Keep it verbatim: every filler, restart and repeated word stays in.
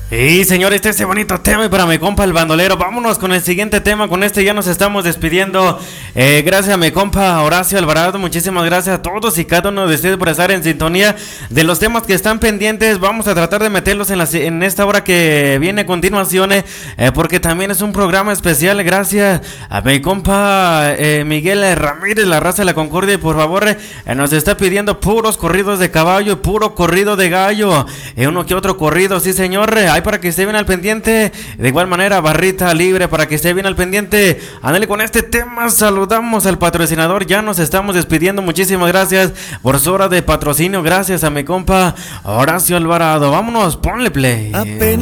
Y señores, este es bonito tema y para mi compa el bandolero. Vámonos con el siguiente tema. Con este ya nos estamos despidiendo. Eh, gracias a mi compa Horacio Alvarado. Muchísimas gracias a todos y cada uno de ustedes por estar en sintonía de los temas que están pendientes. Vamos a tratar de meterlos en, la, en esta hora que viene a continuación, eh, porque también es un programa especial. Gracias a mi compa eh, Miguel Ramírez, la raza de la Concordia. Y por favor, eh, nos está pidiendo puros corridos de caballo y puro corrido de gallo. Eh, uno que otro corrido, sí señor. Hay para que esté bien al pendiente. De igual manera, barrita libre para que esté bien al pendiente. Ándale con este tema. Saludamos al patrocinador. Ya nos estamos despidiendo. Muchísimas gracias por su hora de patrocinio. Gracias a mi compa Horacio Alvarado. Vámonos, ponle play.